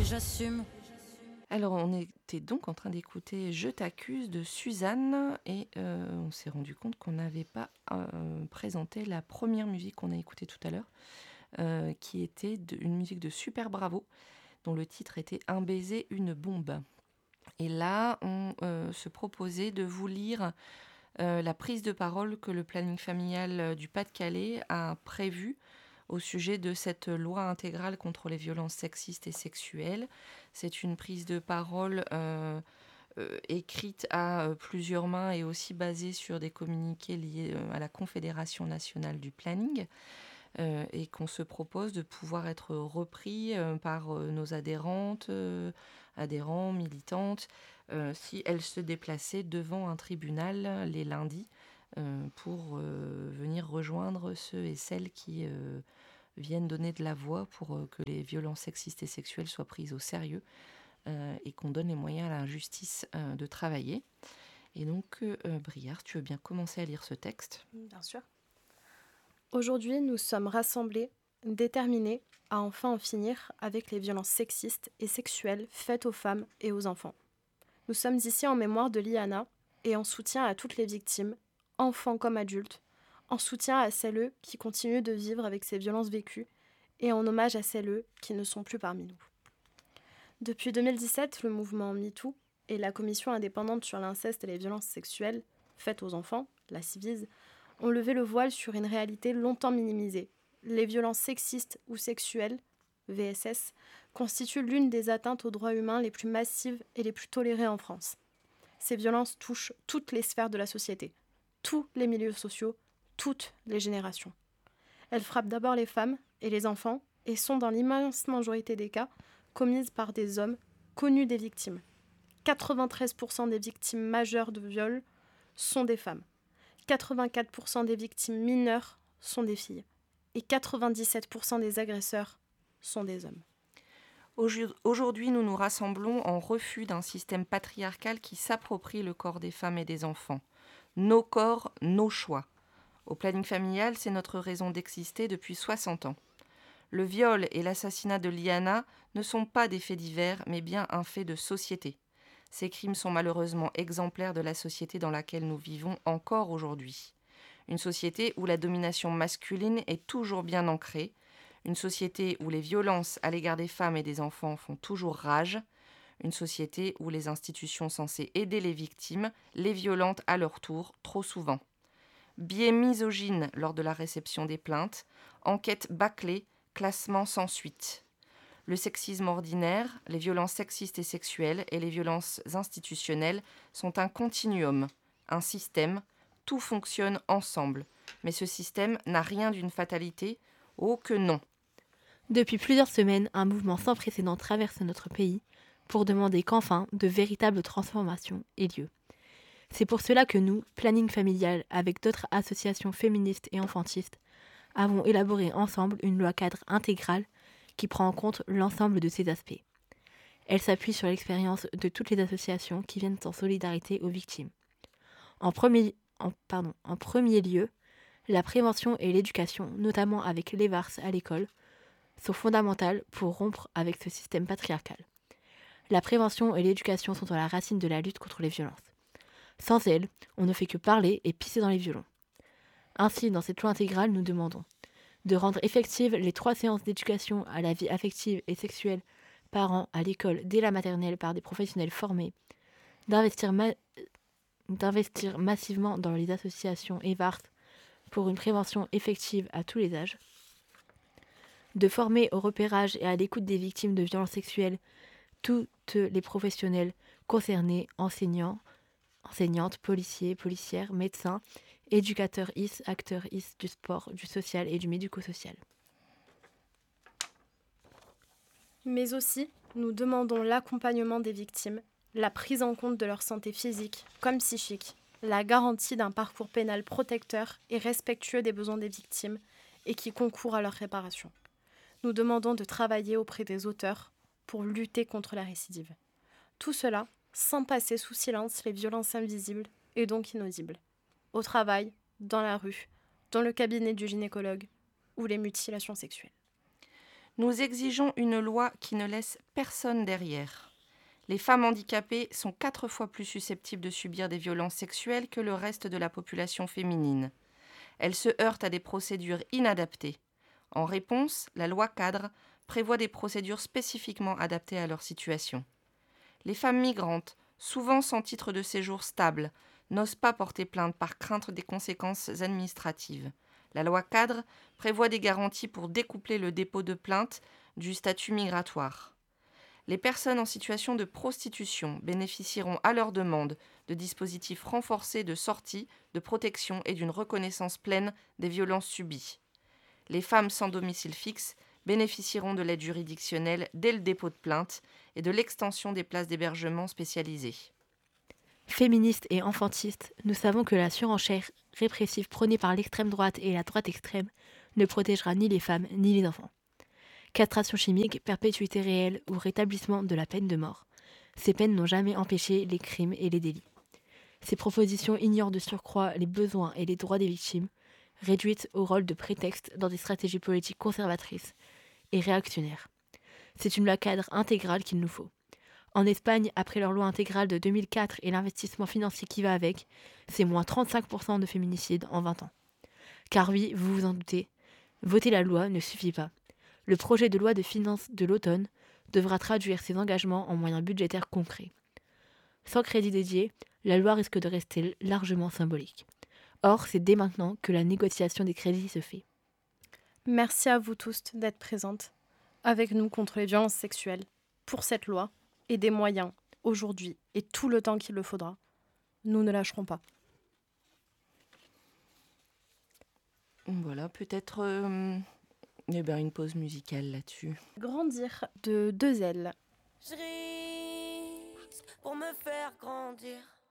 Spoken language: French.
j'assume. Alors, on était donc en train d'écouter Je t'accuse de Suzanne et on s'est rendu compte qu'on n'avait pas présenté la première musique qu'on a écoutée tout à l'heure, qui était une musique de Super Bravo, dont le titre était Un baiser, une bombe. Et là, on se proposait de vous lire la prise de parole que le planning familial du Pas-de-Calais a prévue au sujet de cette loi intégrale contre les violences sexistes et sexuelles. C'est une prise de parole écrite à plusieurs mains et aussi basée sur des communiqués liés à la Confédération nationale du planning, et qu'on se propose de pouvoir être repris par nos adhérentes, adhérents, militantes, si elles se déplaçaient devant un tribunal les lundis pour venir rejoindre ceux et celles qui viennent donner de la voix pour que les violences sexistes et sexuelles soient prises au sérieux et qu'on donne les moyens à la justice de travailler. Et donc, Briard, tu veux bien commencer à lire ce texte ? Bien sûr. Aujourd'hui, nous sommes rassemblés, déterminés à enfin en finir avec les violences sexistes et sexuelles faites aux femmes et aux enfants. Nous sommes ici en mémoire de Liana et en soutien à toutes les victimes, enfants comme adultes, en soutien à celles qui continuent de vivre avec ces violences vécues et en hommage à celles qui ne sont plus parmi nous. Depuis 2017, le mouvement MeToo et la commission indépendante sur l'inceste et les violences sexuelles faites aux enfants, la Civise, ont levé le voile sur une réalité longtemps minimisée. Les violences sexistes ou sexuelles, VSS, constituent l'une des atteintes aux droits humains les plus massives et les plus tolérées en France. Ces violences touchent toutes les sphères de la société, tous les milieux sociaux, toutes les générations. Elles frappent d'abord les femmes et les enfants et sont dans l'immense majorité des cas commises par des hommes connus des victimes. 93% des victimes majeures de viol sont des femmes. 84% des victimes mineures sont des filles. Et 97% des agresseurs sont des hommes. Aujourd'hui, nous nous rassemblons en refus d'un système patriarcal qui s'approprie le corps des femmes et des enfants. Nos corps, nos choix. Au planning familial, c'est notre raison d'exister depuis 60 ans. Le viol et l'assassinat de Liana ne sont pas des faits divers, mais bien un fait de société. Ces crimes sont malheureusement exemplaires de la société dans laquelle nous vivons encore aujourd'hui. Une société où la domination masculine est toujours bien ancrée, une société où les violences à l'égard des femmes et des enfants font toujours rage, une société où les institutions censées aider les victimes les violentent à leur tour trop souvent. Biais misogyne lors de la réception des plaintes, enquête bâclée, classement sans suite. Le sexisme ordinaire, les violences sexistes et sexuelles et les violences institutionnelles sont un continuum, un système, tout fonctionne ensemble. Mais ce système n'a rien d'une fatalité, oh que non. Depuis plusieurs semaines, un mouvement sans précédent traverse notre pays pour demander qu'enfin de véritables transformations aient lieu. C'est pour cela que nous, Planning Familial, avec d'autres associations féministes et enfantistes, avons élaboré ensemble une loi cadre intégrale qui prend en compte l'ensemble de ces aspects. Elle s'appuie sur l'expérience de toutes les associations qui viennent en solidarité aux victimes. En premier lieu, la prévention et l'éducation, notamment avec l'EVARS à l'école, sont fondamentales pour rompre avec ce système patriarcal. La prévention et l'éducation sont à la racine de la lutte contre les violences. Sans elles, on ne fait que parler et pisser dans les violons. Ainsi, dans cette loi intégrale, nous demandons de rendre effectives les 3 séances d'éducation à la vie affective et sexuelle par an à l'école dès la maternelle par des professionnels formés, d'investir massivement dans les associations EVARS pour une prévention effective à tous les âges, de former au repérage et à l'écoute des victimes de violences sexuelles toutes les professionnels concernés, enseignantes, policiers, policières, médecins, éducateurs IS, acteurs IS du sport, du social et du médico-social. Mais aussi, nous demandons l'accompagnement des victimes, la prise en compte de leur santé physique comme psychique, la garantie d'un parcours pénal protecteur et respectueux des besoins des victimes et qui concourt à leur réparation. Nous demandons de travailler auprès des auteurs pour lutter contre la récidive. Tout cela sans passer sous silence les violences invisibles et donc inaudibles. Au travail, dans la rue, dans le cabinet du gynécologue ou les mutilations sexuelles. Nous exigeons une loi qui ne laisse personne derrière. Les femmes handicapées sont 4 fois plus susceptibles de subir des violences sexuelles que le reste de la population féminine. Elles se heurtent à des procédures inadaptées. En réponse, la loi cadre prévoit des procédures spécifiquement adaptées à leur situation. Les femmes migrantes, souvent sans titre de séjour stable, n'osent pas porter plainte par crainte des conséquences administratives. La loi cadre prévoit des garanties pour découpler le dépôt de plainte du statut migratoire. Les personnes en situation de prostitution bénéficieront à leur demande de dispositifs renforcés de sortie, de protection et d'une reconnaissance pleine des violences subies. Les femmes sans domicile fixe bénéficieront de l'aide juridictionnelle dès le dépôt de plainte et de l'extension des places d'hébergement spécialisées. Féministes et enfantistes, nous savons que la surenchère répressive prônée par l'extrême droite et la droite extrême ne protégera ni les femmes ni les enfants. Castration chimique, perpétuité réelle ou rétablissement de la peine de mort. Ces peines n'ont jamais empêché les crimes et les délits. Ces propositions ignorent de surcroît les besoins et les droits des victimes, réduites au rôle de prétexte dans des stratégies politiques conservatrices et réactionnaires. C'est une loi cadre intégrale qu'il nous faut. En Espagne, après leur loi intégrale de 2004 et l'investissement financier qui va avec, c'est moins 35% de féminicides en 20 ans. Car oui, vous vous en doutez, voter la loi ne suffit pas. Le projet de loi de finances de l'automne devra traduire ses engagements en moyens budgétaires concrets. Sans crédit dédié, la loi risque de rester largement symbolique. Or, c'est dès maintenant que la négociation des crédits se fait. Merci à vous tous d'être présentes avec nous contre les violences sexuelles, pour cette loi et des moyens, aujourd'hui et tout le temps qu'il le faudra. Nous ne lâcherons pas. Voilà, peut-être une pause musicale là-dessus. Grandir de 2L. Je risque pour me faire grandir.